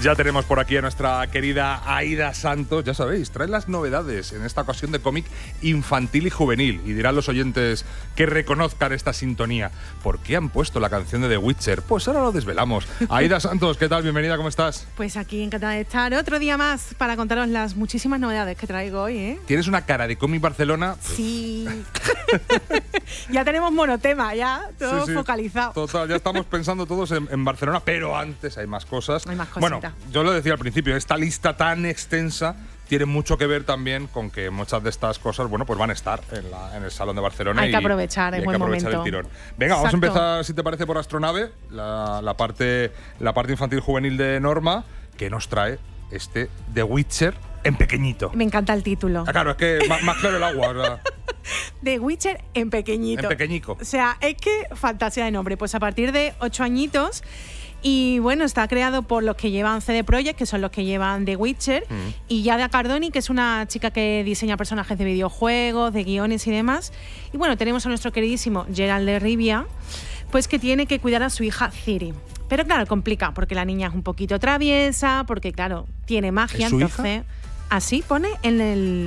Ya tenemos por aquí a nuestra querida Aida Santos. Ya sabéis, trae las novedades en esta ocasión de cómic infantil y juvenil. Y dirán los oyentes que reconozcan esta sintonía. ¿Por qué han puesto la canción de The Witcher? Pues ahora lo desvelamos. Aida Santos, ¿qué tal? Bienvenida, ¿cómo estás? Pues aquí encantada de estar otro día más para contaros las muchísimas novedades que traigo hoy, ¿eh? Tienes una cara de cómic Barcelona. Sí. Ya tenemos monotema, ya todo focalizado. Total, ya estamos pensando todos en Barcelona, pero antes hay más cosas. Hay más cositas. Bueno, yo lo decía al principio, esta lista tan extensa tiene mucho que ver también con que muchas de estas cosas, bueno, pues van a estar en el Salón de Barcelona. Hay que aprovechar, es buen momento. El tirón. Venga, vamos a empezar, si te parece, por Astronave, la parte infantil juvenil de Norma, que nos trae este The Witcher en pequeñito. Me encanta el título. Ah, claro, es que más claro el agua, ¿verdad? The Witcher en pequeñito. En pequeñico. O sea, es que fantasía de nombre. Pues a partir de 8 añitos. Y bueno, está creado por los que llevan CD Projekt, que son los que llevan The Witcher, y Yada Cardoni, que es una chica que diseña personajes de videojuegos, de guiones y demás. Y bueno, tenemos a nuestro queridísimo Geralt de Rivia, pues que tiene que cuidar a su hija Ciri. Pero claro, complica, porque la niña es un poquito traviesa, porque claro, tiene magia. ¿Es su entonces hija? Así pone en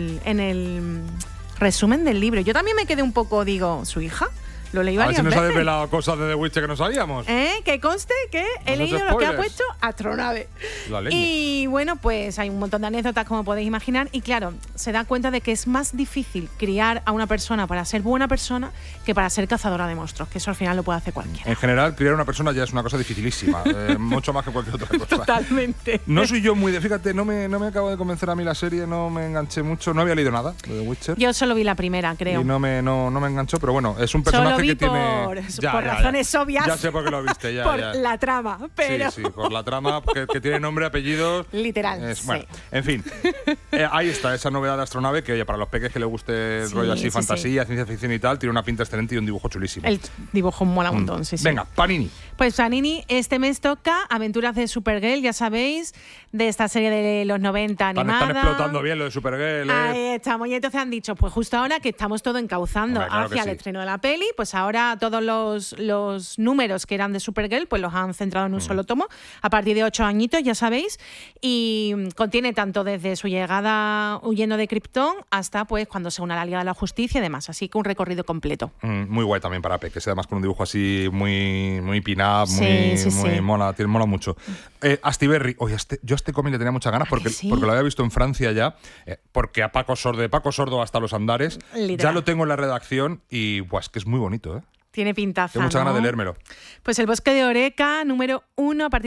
el resumen del libro. Yo también me quedé un poco, digo, ¿su hija? Lo leí varias veces. A ver si nos ha veces. desvelado cosas de The Witcher que no sabíamos. Que conste que he leído lo que ha puesto Astronave. Y bueno, pues hay un montón de anécdotas, como podéis imaginar. Y claro, se da cuenta de que es más difícil criar a una persona para ser buena persona que para ser cazadora de monstruos, que eso al final lo puede hacer cualquiera. En general, criar a una persona ya es una cosa dificilísima. Mucho más que cualquier otra cosa. Totalmente. No soy yo muy de... Fíjate, no me acabo de convencer a mí la serie, no me enganché mucho. No había leído nada de The Witcher. Yo solo vi la primera, creo. Y no me enganchó, pero bueno, es un personaje que tiene... Por razones obvias. Ya sé por qué lo viste, ya. Por la trama, pero... Sí, por la trama, que tiene nombre, apellidos. Literal, Bueno, en fin. Ahí está, esa novedad de Astronave, que oye, para los peques que les guste el rollo así, fantasía, ciencia ficción y tal, tiene una pinta excelente y un dibujo chulísimo. El dibujo mola un montón, sí. Venga, Panini. Pues Panini, este mes toca Aventuras de Supergirl, ya sabéis, de esta serie de los 90 animada. Están explotando bien lo de Supergirl. Ahí estamos. Y entonces han dicho, pues justo ahora que estamos todo encauzando hacia el estreno de la peli, pues ahora todos los números que eran de Supergirl, pues los han centrado en un solo tomo, a partir de 8 añitos, ya sabéis, y contiene tanto desde su llegada huyendo de Krypton hasta pues cuando se une a la Liga de la Justicia y demás, así que un recorrido completo. Muy guay también para peques, además con un dibujo así muy pin-up, muy mola, mola mucho. Astiberri, oye, yo a este cómic le tenía muchas ganas porque lo había visto en Francia ya, porque a Paco Sordo hasta los andares, literal. Ya lo tengo en la redacción y pues que es muy bonito, ¿eh? Tiene pintaza, tengo muchas ganas de leérmelo. Pues El Bosque de Oreca, número 1, a partir